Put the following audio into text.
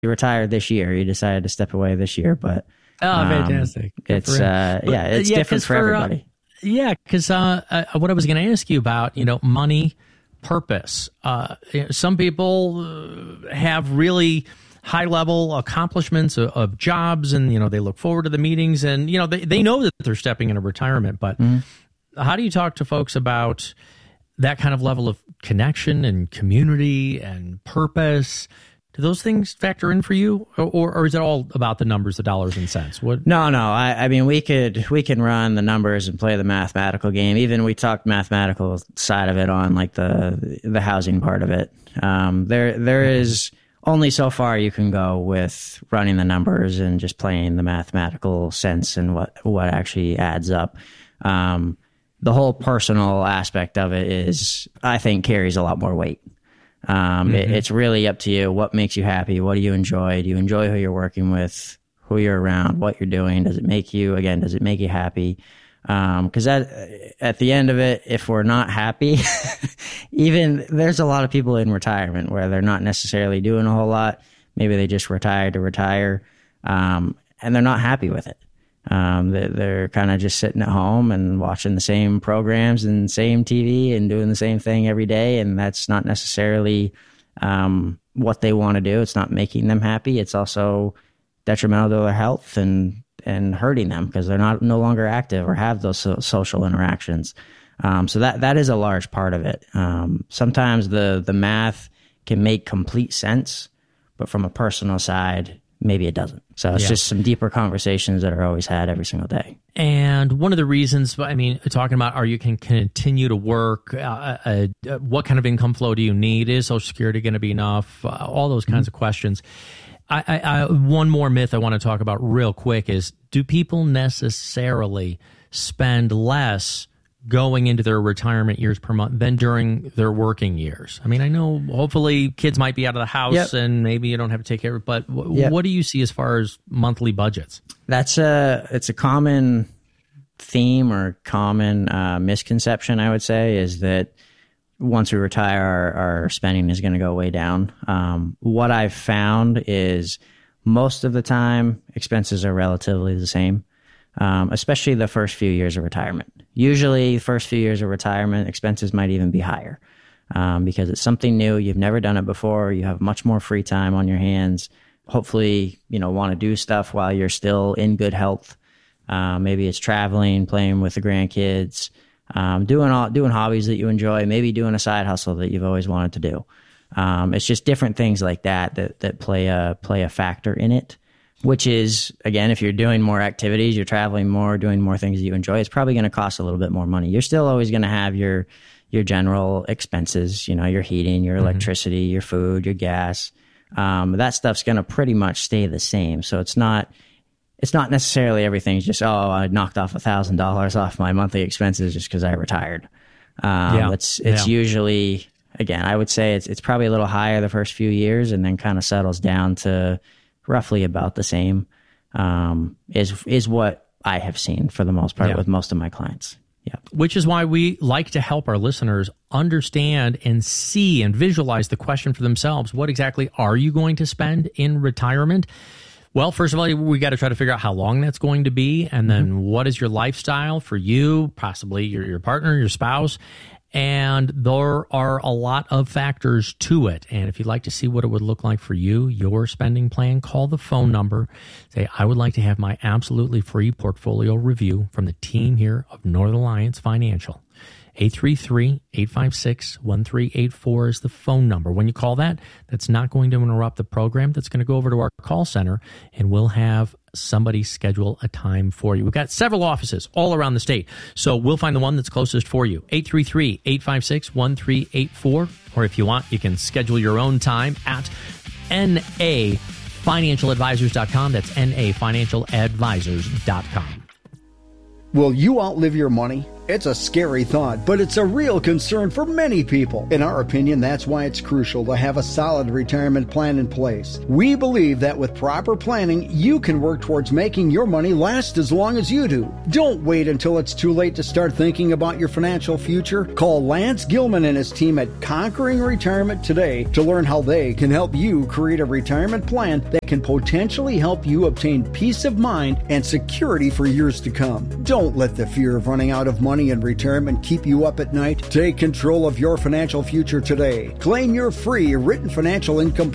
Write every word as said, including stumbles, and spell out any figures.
you retired this year. You decided to step away this year, but oh, um, fantastic! Good it's uh, yeah, it's yeah, different for, for everybody. Uh, yeah, because uh, uh, what I was going to ask you about, you know, money, purpose. Uh, some people uh, have really high level accomplishments of, of jobs, and you know they look forward to the meetings, and you know they they know that they're stepping into retirement. But mm-hmm. how do you talk to folks about that kind of level of connection and community and purpose? Do those things factor in for you, or, or is it all about the numbers, the dollars and cents? What? No, no. I, I mean, we could we can run the numbers and play the mathematical game. Even we talked mathematical side of it on like the the housing part of it. Um, there there is only so far you can go with running the numbers and just playing the mathematical sense and what what actually adds up. Um, the whole personal aspect of it is, I think, carries a lot more weight. Um, mm-hmm. it, it's really up to you. What makes you happy? What do you enjoy? Do you enjoy who you're working with, who you're around, what you're doing? Does it make you, again, does it make you happy? Um, cause at, at the end of it, if we're not happy, even there's a lot of people in retirement where they're not necessarily doing a whole lot. Maybe they just retired to retire. Um, and they're not happy with it. Um, they're, they're kind of just sitting at home and watching the same programs and same T V and doing the same thing every day. And that's not necessarily, um, what they want to do. It's not making them happy. It's also detrimental to their health and, and hurting them because they're not no longer active or have those so, social interactions. Um, so that, that is a large part of it. Um, sometimes the, the math can make complete sense, but from a personal side, maybe it doesn't. So it's yeah. just some deeper conversations that are always had every single day. And one of the reasons, I mean, talking about are you can continue to work, uh, uh, what kind of income flow do you need? Is Social Security going to be enough? Uh, all those kinds mm-hmm. of questions. I, I, I, one more myth I want to talk about real quick is, do people necessarily spend less going into their retirement years per month than during their working years? I mean, I know hopefully kids might be out of the house yep. and maybe you don't have to take care of it, but w- yep. what do you see as far as monthly budgets? That's a, it's a common theme or common uh, misconception, I would say, is that once we retire, our, our spending is going to go way down. Um, what I've found is most of the time expenses are relatively the same. Um, especially the first few years of retirement. Usually, the first few years of retirement, expenses might even be higher um, because it's something new. You've never done it before. You have much more free time on your hands. Hopefully, you know, want to do stuff while you're still in good health. Uh, maybe it's traveling, playing with the grandkids, um, doing all doing hobbies that you enjoy. Maybe doing a side hustle that you've always wanted to do. Um, it's just different things like that that that play a play a factor in it. Which is, again, if you're doing more activities, you're traveling more, doing more things that you enjoy, it's probably going to cost a little bit more money. You're still always going to have your your general expenses, you know, your heating, your mm-hmm. electricity, your food, your gas. Um, that stuff's going to pretty much stay the same. So it's not it's not necessarily everything's just, oh, I knocked off one thousand dollars off my monthly expenses just because I retired. Um, yeah. It's it's yeah. usually, again, I would say it's it's probably a little higher the first few years and then kind of settles down to roughly about the same, um, is is what I have seen for the most part yeah. with most of my clients. Yeah. Which is why we like to help our listeners understand and see and visualize the question for themselves. What exactly are you going to spend in retirement? Well, first of all, we got to try to figure out how long that's going to be. And then mm-hmm. what is your lifestyle for you, possibly your, your partner, your spouse? And there are a lot of factors to it. And if you'd like to see what it would look like for you, your spending plan, call the phone number. Say, I would like to have my absolutely free portfolio review from the team here of Northern Alliance Financial. eight three three, eight five six, one three eight four is the phone number. When you call that, that's not going to interrupt the program. That's going to go over to our call center, and we'll have somebody schedule a time for you. We've got several offices all around the state, so we'll find the one that's closest for you. eight three three, eight five six, one three eight four, or if you want, you can schedule your own time at N A financial advisors dot com. That's N A financial advisors dot com. Will you outlive your money? It's a scary thought, but it's a real concern for many people. In our opinion, that's why it's crucial to have a solid retirement plan in place. We believe that with proper planning, you can work towards making your money last as long as you do. Don't wait until it's too late to start thinking about your financial future. Call Lance Gilman and his team at Conquering Retirement today to learn how they can help you create a retirement plan that can potentially help you obtain peace of mind and security for years to come. Don't let the fear of running out of money in retirement keep you up at night. Take control of your financial future today. Claim your free written financial income